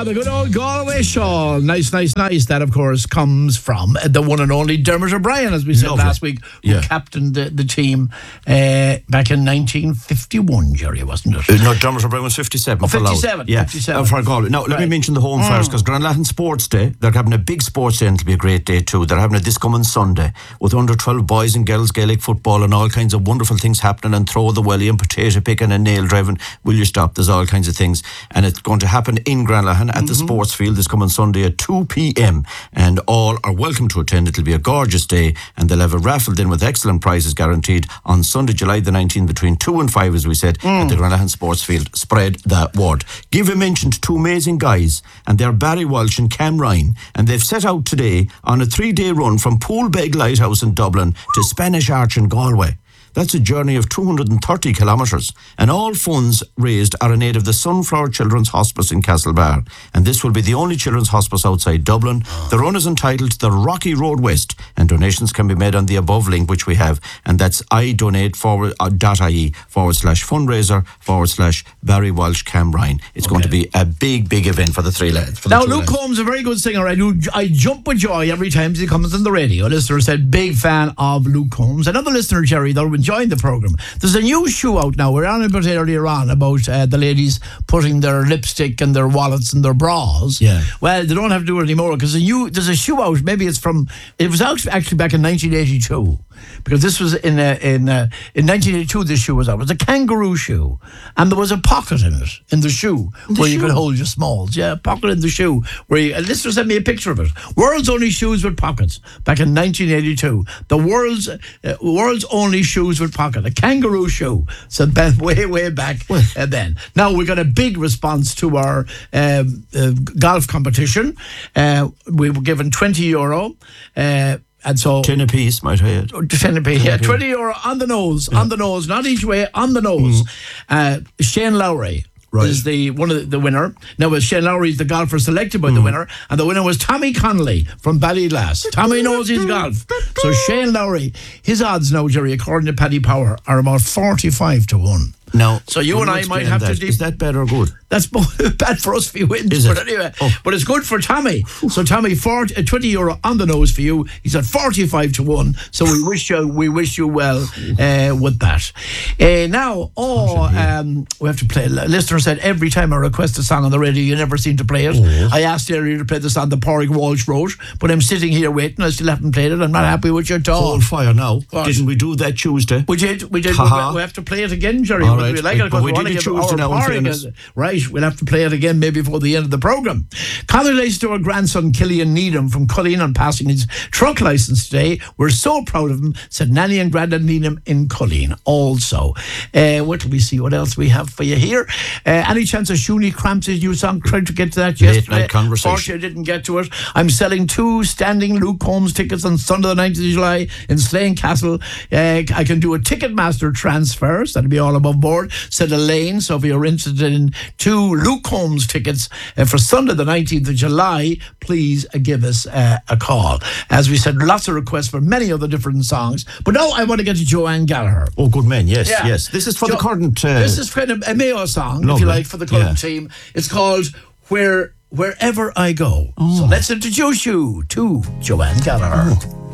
the good old Galway shawl. Nice. That, of course, comes from the one and only Dermot O'Brien, as we said last week, who captained the team back in 1951, Jerry, wasn't it? No, Dermot O'Brien was 57. 57. Yeah, 57. For Galway. Now, let me mention the home first, because Granlahan Sports Day, they're having a big sports day, and it'll be a great day too. They're having it this coming Sunday with under 12 boys and girls Gaelic football and all kinds of wonderful things happening, and throw the welly and potato picking and nail driving. Will you stop? There's all kinds of things, and it's going to happen in Granlahan at the sports field this coming Sunday at 2 p.m. and all are welcome to attend. It'll be a gorgeous day, and they'll have a raffle in with excellent prizes guaranteed on Sunday, July the 19th between 2 and 5, as we said, at the Granlahan Sports Field. Spread that word. Give a mention to two amazing guys, and they're Barry Walsh and Cam Ryan, and they've set out today on a 3-day run from Poolbeg Lighthouse in Dublin to Spanish Arch in Galway. That's a journey of 230 kilometres, and all funds raised are in aid of the Sunflower Children's Hospice in Castlebar, and this will be the only children's hospice outside Dublin. The run is entitled The Rocky Road West, and donations can be made on the above link which we have, and that's idonate.ie/fundraiser/Barry Walsh Cam Ryan. It's going to be a big event for the three lads. Now, Luke Combs, a very good singer. I jump with joy every time he comes on the radio. A listener said, big fan of Luke Combs. Another listener, Jerry, they're enjoying the programme. There's a new shoe out now. We're on about it earlier on about the ladies putting their lipstick and their wallets and their bras. Yeah. Well, they don't have to do it anymore because there's a shoe out. Maybe it was out actually back in 1982. Because this was in 1982, this shoe was out. It was a kangaroo shoe, and there was a pocket in it, in the shoe, where you could hold your smalls. Yeah, a pocket in the shoe. A listener sent me a picture of it. World's only shoes with pockets, back in 1982. The world's only shoes with pocket, a kangaroo shoe. So way back then. Now we got a big response to our golf competition. We were given €20. And so 10 apiece, might I add. 10 apiece, yeah. €20 on the nose, not each way, on the nose. Shane Lowry is one of the winner. Now, Shane Lowry is the golfer selected by the winner, and the winner was Tommy Connolly from Ballyglass. Tommy knows his golf. So Shane Lowry, his odds now, Jerry, according to Paddy Power, are about 45 to 1. Now, so you and I might have to... Is that bad or good? That's bad for us if he wins. But anyway, but it's good for Tommy. So Tommy, €20 on the nose for you. He's at 45 to 1. So we wish you well with that. Now, we have to play. A listener said every time I request a song on the radio, you never seem to play it. I asked earlier to play the song that Pádraig Walsh wrote, but I'm sitting here waiting. I still haven't played it. I'm not happy with your tone. Hold fire now. Didn't we do that Tuesday? We did. We have to play it again, Jerry. All right. We like it because we want to give our Pádraig. Right. We'll have to play it again maybe before the end of the programme. Congratulations to our grandson Killian Needham from Culleen on passing his truck licence today. We're so proud of him, said Nanny and Grandad Needham in Culleen also. What do we see? What else we have for you here? Any chance of Shuni Cramps's new song? Tried to get to that yesterday. Late night conversation. Fortunately, I didn't get to it. I'm selling 2 standing Luke Combs tickets on Sunday the 9th of July in Slane Castle. I can do a Ticketmaster transfer, so that'll be all above board, said Elaine. So if you're interested in 2 Luke Combs tickets for Sunday the 19th of July, please give us a call. As we said, lots of requests for many other different songs. But now I want to get to Joanne Gallagher. Oh, good man, yes. This is for the current... this is kind of a Mayo song, if you like, for the current team. It's called Wherever I Go. So let's introduce you to Joanne Gallagher.